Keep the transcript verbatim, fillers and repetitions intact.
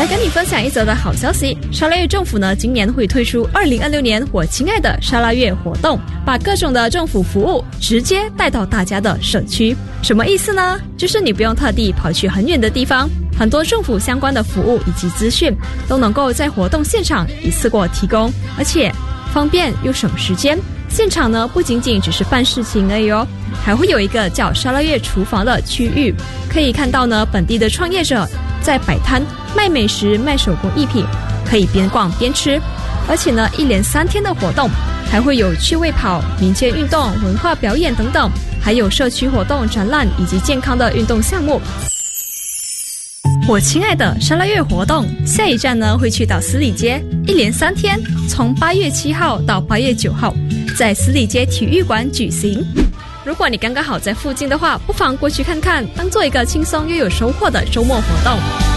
来跟你分享一则的好消息，沙拉越政府呢今年会推出二零二六年我亲爱的沙拉越活动，把各种的政府服务直接带到大家的社区。什么意思呢？就是你不用特地跑去很远的地方，很多政府相关的服务以及资讯都能够在活动现场一次过提供，而且方便又省时间。现场呢不仅仅只是办事情而已哦，还会有一个叫沙拉越厨房的区域，可以看到呢本地的创业者在摆摊卖美食卖手工艺品，可以边逛边吃。而且呢一连三天的活动还会有趣味跑、民间运动、文化表演等等，还有社区活动、展览以及健康的运动项目。我亲爱的沙拉越活动下一站呢会去到十里街，一连三天，从八月七号到八月九号，在十里街体育馆举行。如果你刚刚好在附近的话，不妨过去看看，当做一个轻松又有收获的周末活动。